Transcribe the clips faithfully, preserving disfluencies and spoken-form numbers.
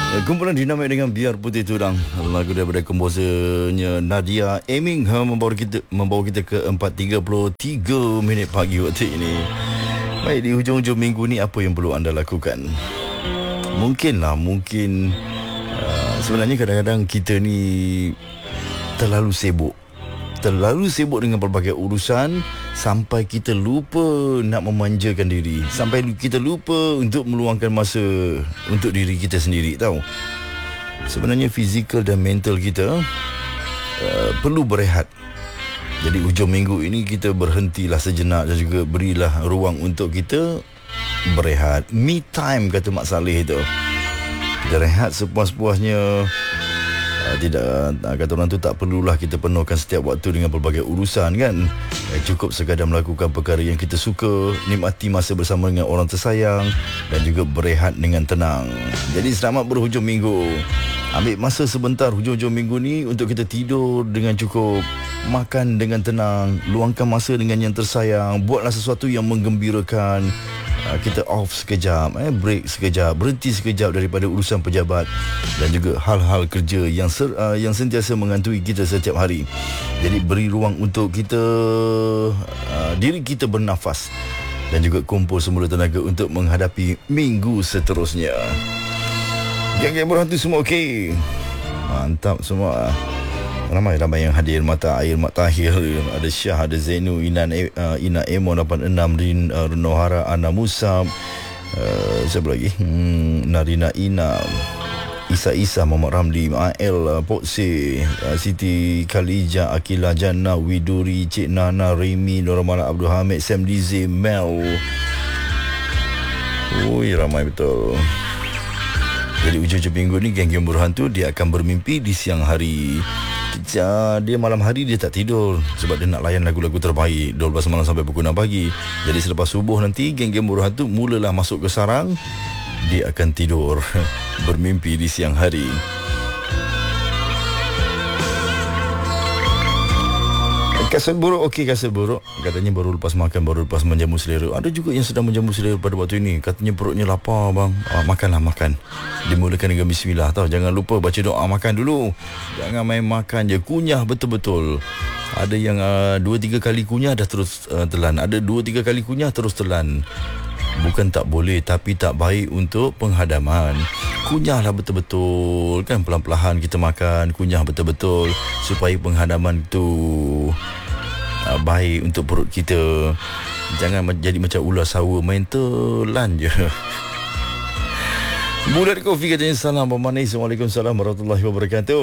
Kumpulan dinamik dengan Biar Putih Tudang, lagu daripada komposernya Nadia Aiming membawa kita membawa kita ke empat tiga puluh tiga minit pagi waktu ini. Baik, di hujung-hujung minggu ni apa yang perlu anda lakukan? Mungkinlah, mungkin uh, sebenarnya kadang-kadang kita ni terlalu sibuk. Terlalu sibuk dengan pelbagai urusan sampai kita lupa nak memanjakan diri, sampai kita lupa untuk meluangkan masa untuk diri kita sendiri, tahu. Sebenarnya fizikal dan mental kita uh, perlu berehat. Jadi hujung minggu ini kita berhentilah sejenak dan juga berilah ruang untuk kita berehat. Me time kata Mak Saleh itu. Kita rehat sepuas-puasnya. Uh, tidak uh, kata orang tu, tak perlulah kita penuhkan setiap waktu dengan pelbagai urusan, kan. eh, Cukup sekadar melakukan perkara yang kita suka, nikmati masa bersama dengan orang tersayang dan juga berehat dengan tenang. Jadi selamat berhujung minggu. Ambil masa sebentar hujung-hujung minggu ni untuk kita tidur dengan cukup, makan dengan tenang, luangkan masa dengan yang tersayang, buatlah sesuatu yang menggembirakan. Kita off sekejap, eh, break sekejap, berhenti sekejap daripada urusan pejabat dan juga hal-hal kerja yang ser, uh, yang sentiasa menghantui kita setiap hari. Jadi beri ruang untuk kita, uh, diri kita bernafas dan juga kumpul semula tenaga untuk menghadapi minggu seterusnya. Geng-geng berhantu semua okey? Mantap semua. Ramai-ramai yang hadir. Mata Air, Mak Tahir, ada Syah, ada Zainu, Inan, uh, Ina Emo lapan enam, Rin, uh, Renohara, Ana Musab, uh, siapa lagi? Hmm, Narina Ina, Isa Isa, Muhammad Ramli, Ma'el, uh, Pokse, uh, Siti Khalija, Akila Jannah, Widuri, Cik Nana, Remy, Noramala Abdul Hamid, Sam Dizi, Mel. Ui, ramai betul. Jadi hujung-hujung minggu ni geng-geng berhantu dia akan bermimpi di siang hari. Dia malam hari dia tak tidur sebab dia nak layan lagu-lagu terbaik dua belas malam sampai pukul enam pagi. Jadi selepas subuh nanti geng-geng berhantu mulalah masuk ke sarang. Dia akan tidur bermimpi di siang hari. Kasut buruk, okey kasut buruk. Katanya baru lepas makan, baru lepas menjamu selera. Ada juga yang sedang menjamu selera pada waktu ini. Katanya perutnya lapar bang. Ah, makanlah makan. Dimulakan dengan bismillah tau. Jangan lupa baca doa makan dulu. Jangan main makan je. Kunyah betul-betul. Ada yang uh, dua tiga kali kunyah dah terus uh, telan. Ada dua tiga kali kunyah terus telan. Bukan tak boleh, tapi tak baik untuk penghadaman. Kunyahlah betul-betul, kan, pelan-pelan kita makan. Kunyah betul-betul supaya penghadaman tu uh, baik untuk perut kita. Jangan jadi macam ular sawa, main telan je. Bulat Kofi katanya salam pemanis. Waalaikumsalam warahmatullahi wabarakatuh.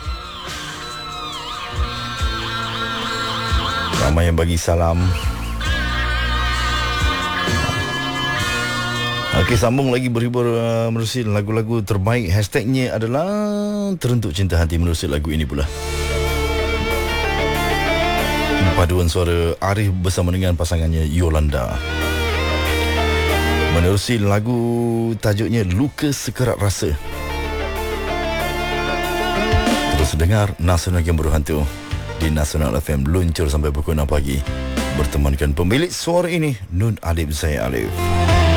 Ramai yang bagi salam. Okey, sambung lagi berhibur uh, menerusi lagu-lagu terbaik. Hashtagnya adalah Terentuk Cinta Hati menerusi lagu ini pula. Paduan suara Arif bersama dengan pasangannya Yolanda. Menerusi lagu tajuknya Luka Sekerat Rasa. Terus dengar Nasional yang Berhantu di Nasional F M, luncur sampai pukul enam pagi. Bertemankan pemilik suara ini, Nun Alif, saya Alif.